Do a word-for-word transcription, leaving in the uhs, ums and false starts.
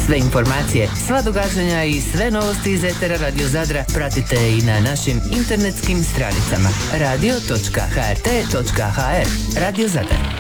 Sve informacije, sva događanja i sve novosti iz etera Radio Zadra pratite i na našim internetskim stranicama radio točka h r t točka h r. Radio Zadar.